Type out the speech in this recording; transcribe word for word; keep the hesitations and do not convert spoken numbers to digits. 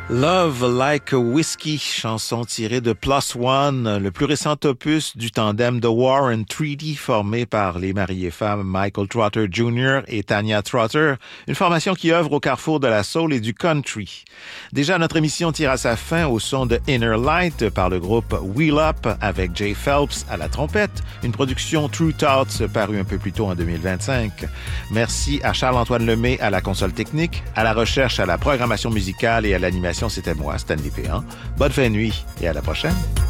Love Like a Whiskey, chanson tirée de Plus One, le plus récent opus du tandem The War and three D formé par les mariés femmes Michael Trotter junior et Tanya Trotter, une formation qui œuvre au carrefour de la soul et du country. Déjà, notre émission tire à sa fin au son de Inner Light par le groupe Wheel Up avec Jay Phelps à la trompette, une production True Thoughts parue un peu plus tôt en deux mille vingt-cinq. Merci à Charles-Antoine Lemay à la console technique, à la recherche, à la programmation musicale et à l'animation. C'était moi, Stanley Péan. Bonne fin de nuit et à la prochaine.